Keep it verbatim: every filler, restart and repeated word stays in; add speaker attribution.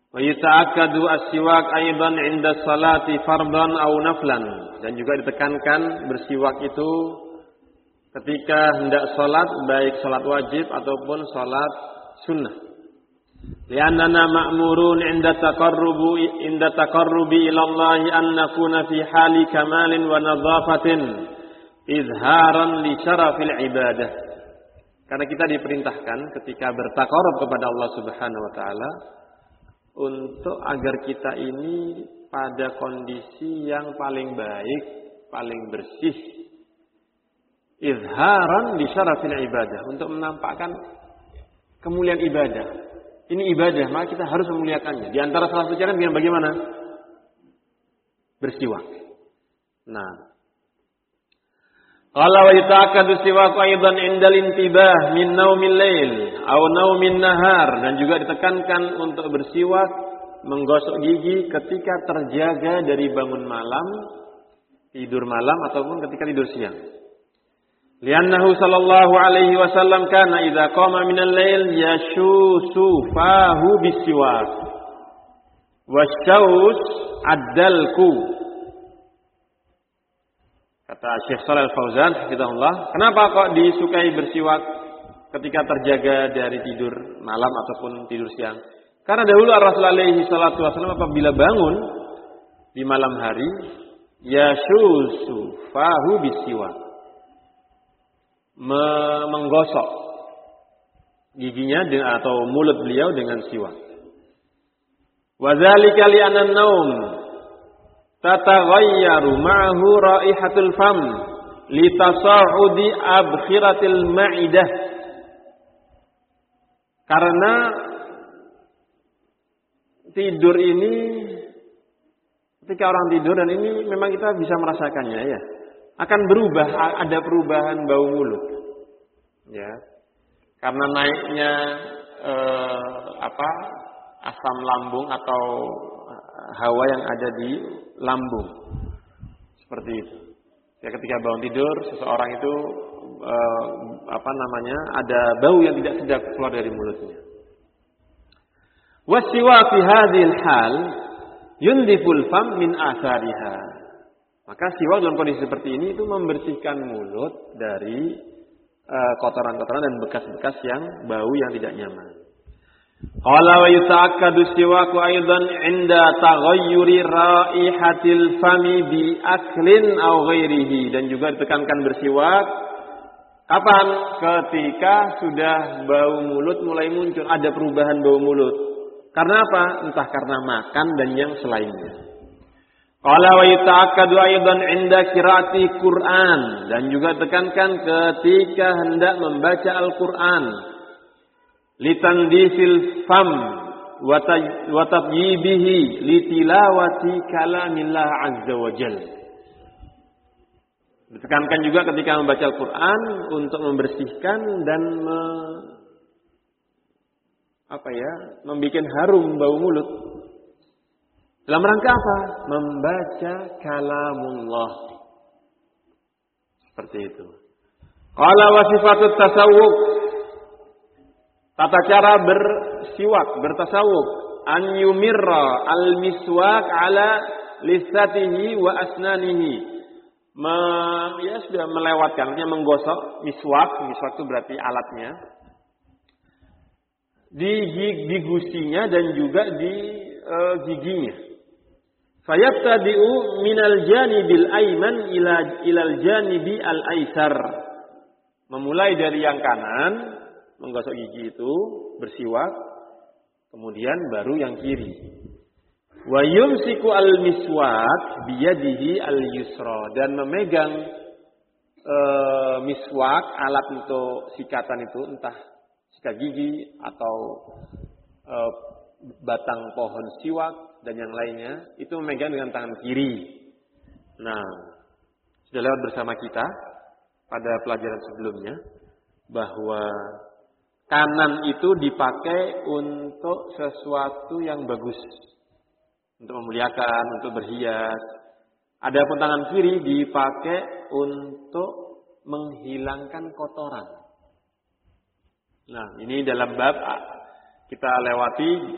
Speaker 1: Wa yata'akkadu as-siwak aidan 'inda salati fardhan aw naflan, dan juga ditekankan bersiwak itu ketika hendak salat, baik salat wajib ataupun salat sunnah. Li'annana ma'murun 'inda taqarrubi 'inda taqarrubi ila Allah an nakuna fi hali kamalin wa nadhafatin izharan li syarafil ibadah. Karena kita diperintahkan ketika bertaqarrub kepada Allah Subhanahu wa taala untuk agar kita ini pada kondisi yang paling baik, paling bersih. Izharan li syarafil ibadah, untuk menampakkan kemuliaan ibadah. Ini ibadah, maka kita harus memuliakannya. Di antara salah satu cara dengan bagaimana? Bersiwak. Nah, qala wa yata'akkadu siwak aidan 'indal intibah min naumil lail aw naumin nahar, dan juga ditekankan untuk bersiwak, menggosok gigi ketika terjaga dari bangun malam, tidur malam ataupun ketika tidur siang. Liannahu sallallahu alaihi wasallam kana idza qama minal lail yashusu fahu bisiwak wasyaus addalku. Kata Syekh Shalal Fauzan hafizahullah, kenapa kok disukai bersiwak ketika terjaga dari tidur malam ataupun tidur siang? Karena dahulu Rasulullah alaihi salatu wasallam apabila bangun di malam hari yashusu fahu bisiwak, menggosok giginya atau mulut beliau dengan siwak. Wa dzalika li anna an-naum tataghayyaru ma'ahu raihatul fam li tasa'udi abkhiratil ma'idah. Karena tidur ini, ketika orang tidur, dan ini memang kita bisa merasakannya ya, akan berubah, ada perubahan bau mulut, ya, karena naiknya eh, apa asam lambung atau hawa yang ada di lambung, seperti itu. Ya, ketika bangun tidur, seseorang itu eh, apa namanya, ada bau yang tidak sedap keluar dari mulutnya. Wasiwa fi hadhil hal yundiful fam min athariha. Maka siwak dalam kondisi seperti ini itu membersihkan mulut dari uh, kotoran-kotoran dan bekas-bekas yang bau yang tidak nyaman. Qala wa yuta'akkadu siwaku aidan 'inda taghayyuri raihatil fami bi aklin aw ghairihi, dan juga ditekankan bersiwak kapan? Ketika sudah bau mulut mulai muncul, ada perubahan bau mulut. Karena apa? Entah karena makan dan yang selainnya. Qala wa yata'akkadu aidan 'inda qiraati Qur'an, dan juga tekankan ketika hendak membaca Al-Qur'an. Litandifil fam wa tatyibihi litilawati kalamillah azza wa jalla. Ditekankan juga ketika membaca Al-Qur'an untuk membersihkan dan me, apa ya, membikin harum bau mulut. Dalam rangka apa? Membaca kalamullah. Seperti itu. Qala wa sifatut tasawwuk. Tata cara bersiwak, bertasawuf. An yumirra al-miswak ala lisatihi wa asnanihi. Me, ya sudah melewatkan, artinya menggosok miswak. Miswak itu berarti alatnya. Di, di gusinya dan juga di uh, giginya. Fayabtadi'u minal janibil ayman ila ilal janibi al aisar. Memulai dari yang kanan, menggosok gigi itu, bersiwak, kemudian baru yang kiri. Wa yumsiku al miswak biyadihi al yusra, dan memegang e, miswak, alat untuk sikatan itu, entah sikat gigi atau e, batang pohon siwak dan yang lainnya, itu memegang dengan tangan kiri. Nah, sudah lewat bersama kita pada pelajaran sebelumnya bahwa kanan itu dipakai untuk sesuatu yang bagus, untuk memuliakan, untuk berhias. Adapun tangan kiri dipakai untuk menghilangkan kotoran. Nah, ini dalam bab kita lewati